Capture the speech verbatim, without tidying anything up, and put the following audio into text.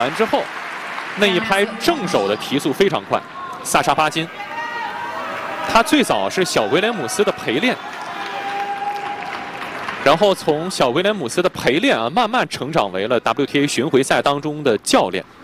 完之后，那一拍正手的提速非常快。萨沙巴金，他最早是小威廉姆斯的陪练，然后从小威廉姆斯的陪练啊，慢慢成长为了 W T A 巡回赛当中的教练。